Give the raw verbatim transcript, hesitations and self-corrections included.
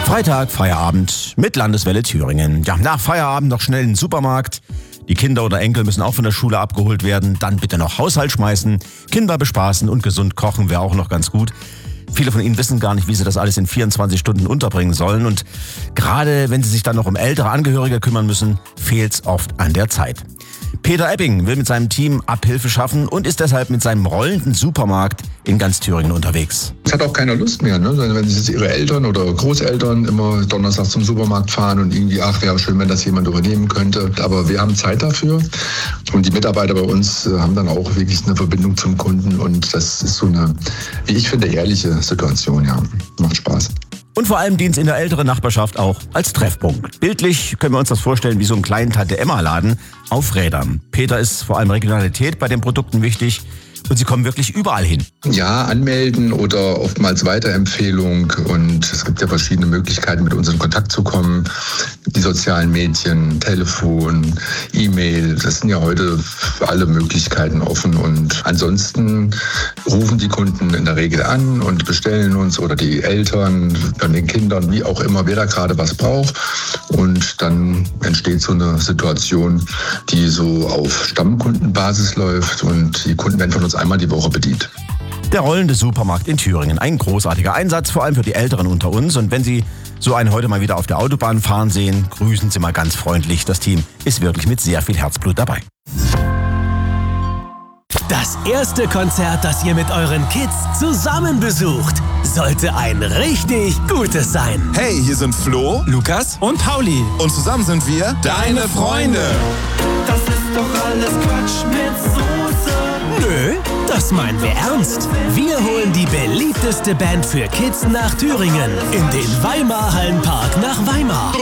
Freitag, Feierabend mit Landeswelle Thüringen. Ja, nach Feierabend noch schnell in den Supermarkt. Die Kinder oder Enkel müssen auch von der Schule abgeholt werden. Dann bitte noch Haushalt schmeißen, Kinder bespaßen und gesund kochen wäre auch noch ganz gut. Viele von Ihnen wissen gar nicht, wie sie das alles in vierundzwanzig Stunden unterbringen sollen. Und gerade wenn sie sich dann noch um ältere Angehörige kümmern müssen, fehlt's oft an der Zeit. Peter Epping will mit seinem Team Abhilfe schaffen und ist deshalb mit seinem rollenden Supermarkt in ganz Thüringen unterwegs. Es hat auch keiner Lust mehr, ne? Wenn sich ihre Eltern oder Großeltern immer donnerstags zum Supermarkt fahren und irgendwie, ach, wäre schön, wenn das jemand übernehmen könnte. Aber wir haben Zeit dafür und die Mitarbeiter bei uns haben dann auch wirklich eine Verbindung zum Kunden und das ist so eine, wie ich finde, ehrliche Situation, ja. Macht Spaß. Und vor allem dient es in der älteren Nachbarschaft auch als Treffpunkt. Bildlich können wir uns das vorstellen wie so einen kleinen Tante-Emma-Laden auf Rädern. Peter ist vor allem Regionalität bei den Produkten wichtig. Und sie kommen wirklich überall hin. Ja, anmelden oder oftmals Weiterempfehlung. Und es gibt ja verschiedene Möglichkeiten, mit uns in Kontakt zu kommen. Die sozialen Medien, Telefon, E-Mail, das sind ja heute für alle Möglichkeiten offen. Und ansonsten rufen die Kunden in der Regel an und bestellen uns oder die Eltern von den Kindern, wie auch immer, wer da gerade was braucht. Und dann entsteht so eine Situation, die so auf Stammkundenbasis läuft und die Kunden werden von uns einmal die Woche bedient. Der rollende Supermarkt in Thüringen. Ein großartiger Einsatz, vor allem für die Älteren unter uns. Und wenn Sie so einen heute mal wieder auf der Autobahn fahren sehen, grüßen Sie mal ganz freundlich. Das Team ist wirklich mit sehr viel Herzblut dabei. Das erste Konzert, das ihr mit euren Kids zusammen besucht, sollte ein richtig gutes sein. Hey, hier sind Flo, Lukas und Pauli. Und zusammen sind wir deine Freunde. Das ist doch alles Quatsch mit Soße. Nö, das meinen wir ernst. Wir holen die beliebteste Band für Kids nach Thüringen in den Weimar Hallenpark nach Weimar.